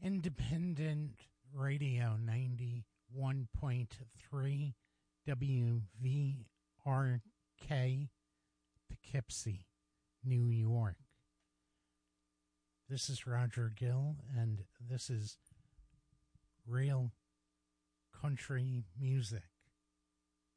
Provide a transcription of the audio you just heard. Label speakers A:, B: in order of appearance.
A: Independent Radio 91.3 WVRK, Poughkeepsie, New York. This is Roger Gill, and this is Real Country Music.